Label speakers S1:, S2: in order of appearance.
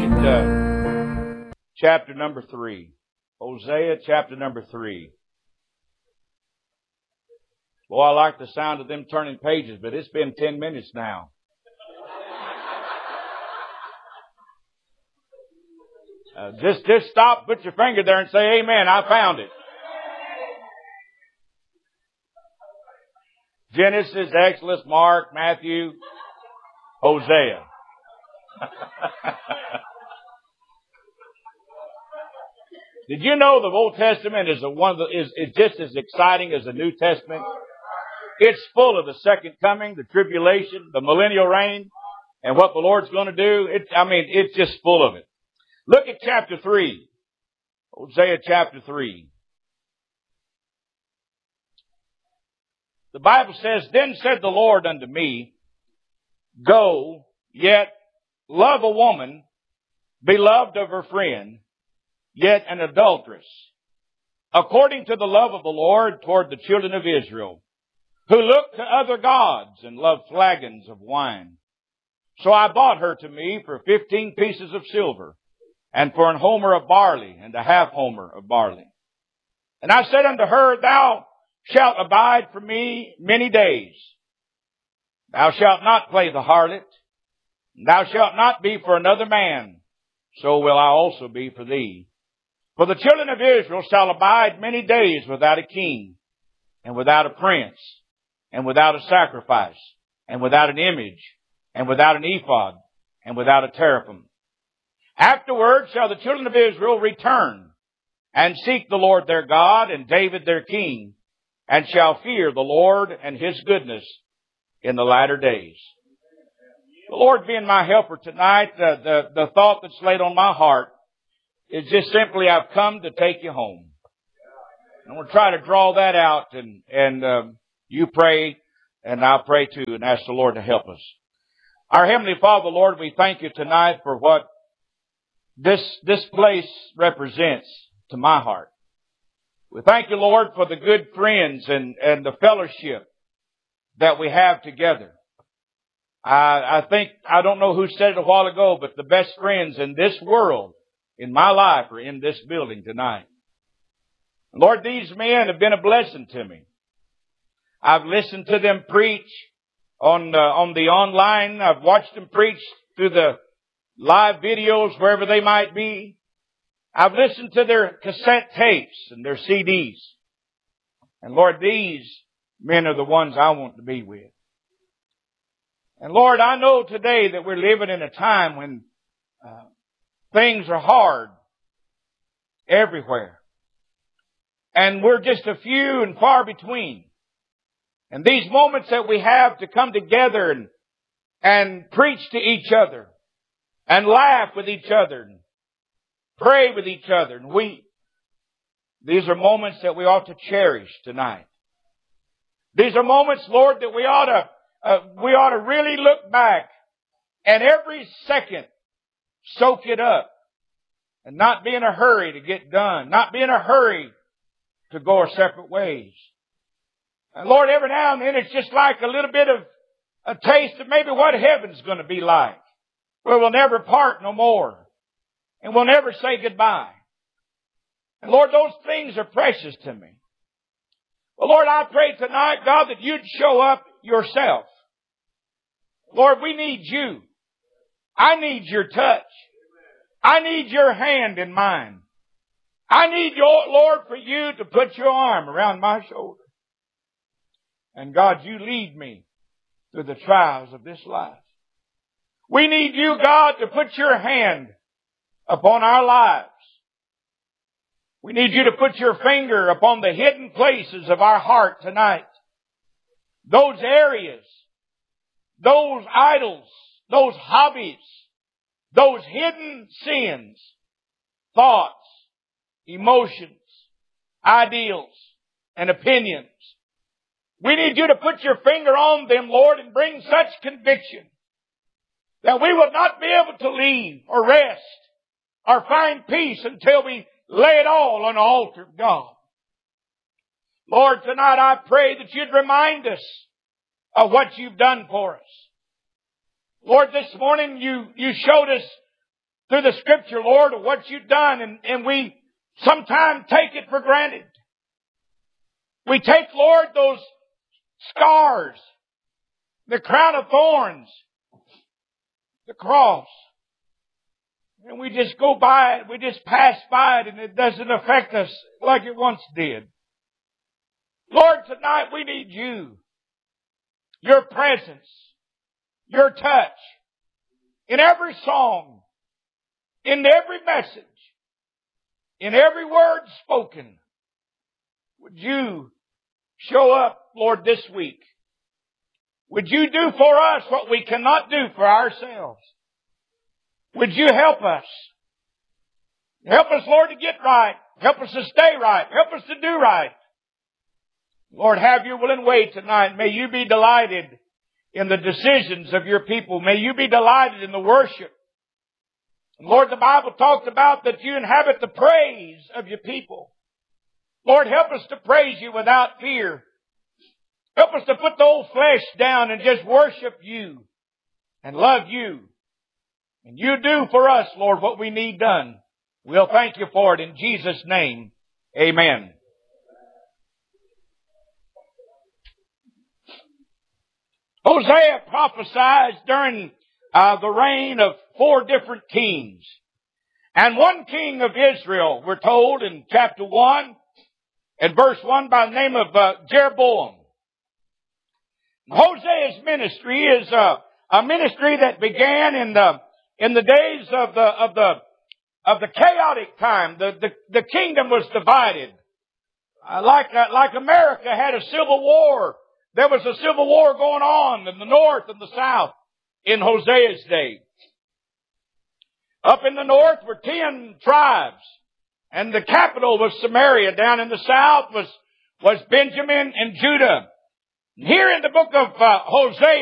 S1: at chapter number 3. Hosea chapter number 3. Boy, I like the sound of them turning pages, but it's been 10 minutes now. Just stop, put your finger there and say, amen, I found it. Genesis, Exodus, Mark, Matthew, Hosea. Did you know the Old Testament is just as exciting as the New Testament? It's full of the second coming, the tribulation, the millennial reign, and what the Lord's going to do. It's just full of it. Look at chapter 3. Hosea chapter 3. The Bible says, Then said the Lord unto me, Go, yet love a woman, beloved of her friend, yet an adulteress, according to the love of the Lord toward the children of Israel, who look to other gods and love flagons of wine. So I bought her to me for 15 pieces of silver, and for an homer of barley, and a half homer of barley. And I said unto her, Thou shalt abide for me many days. Thou shalt not play the harlot. Thou shalt not be for another man. So will I also be for thee. For the children of Israel shall abide many days without a king, and without a prince, and without a sacrifice, and without an image, and without an ephod, and without a teraphim. Afterward shall the children of Israel return, and seek the Lord their God, and David their king, and shall fear the Lord and His goodness in the latter days. The Lord being my helper tonight, the thought that's laid on my heart is just simply, I've come to take you home. And we'll try to draw that out, and you pray, and I'll pray too, and ask the Lord to help us. Our Heavenly Father, Lord, we thank you tonight for what this place represents to my heart. We thank you, Lord, for the good friends and the fellowship that we have together. I don't know who said it a while ago, but the best friends in this world, in my life, are in this building tonight. Lord, these men have been a blessing to me. I've listened to them preach on the online. I've watched them preach through the live videos, wherever they might be. I've listened to their cassette tapes and their CDs. And Lord, these men are the ones I want to be with. And Lord, I know today that we're living in a time when things are hard everywhere. And we're just a few and far between. And these moments that we have to come together and preach to each other, and laugh with each other, and pray with each other, and weep. These are moments that we ought to cherish tonight. These are moments, Lord, that we ought to really look back and every second soak it up and not be in a hurry to get done, not be in a hurry to go our separate ways. And Lord, every now and then it's just like a little bit of a taste of maybe what heaven's going to be like, where we'll never part no more, and we'll never say goodbye. And Lord, those things are precious to me. Well, Lord, I pray tonight, God, that you'd show up yourself. Lord, we need you. I need your touch. I need your hand in mine. I need Lord, for you to put your arm around my shoulder. And God, you lead me through the trials of this life. We need you, God, to put your hand upon our lives. We need you to put your finger upon the hidden places of our heart tonight. Those areas, those idols, those hobbies, those hidden sins, thoughts, emotions, ideals, and opinions. We need you to put your finger on them, Lord, and bring such conviction that we will not be able to leave or rest or find peace until we lay it all on the altar of God. Lord, tonight I pray that you'd remind us of what you've done for us. Lord, this morning you showed us through the Scripture, Lord, of what you've done, and we sometimes take it for granted. We take, Lord, those scars, the crown of thorns, the cross, and we just go by it, we just pass by it, and it doesn't affect us like it once did. Lord, tonight we need you, your presence, your touch, in every song, in every message, in every word spoken. Would you show up, Lord, this week? Would you do for us what we cannot do for ourselves? Would you help us? Help us, Lord, to get right. Help us to stay right. Help us to do right. Lord, have your will and way tonight. May you be delighted in the decisions of your people. May you be delighted in the worship. And Lord, the Bible talks about that you inhabit the praise of your people. Lord, help us to praise you without fear. Help us to put the old flesh down and just worship you and love you. And you do for us, Lord, what we need done. We'll thank you for it in Jesus' name. Amen. Hosea prophesies during the reign of 4 different kings. And one king of Israel, we're told in chapter 1 and verse 1, by the name of Jeroboam. Hosea's ministry is a ministry that began in the days of the chaotic time. The kingdom was divided. Like America had a civil war. There was a civil war going on in the north and the south in Hosea's day. Up in the north were 10 tribes, and the capital was Samaria. Down in the south was Benjamin and Judah. Here in the book of Hosea,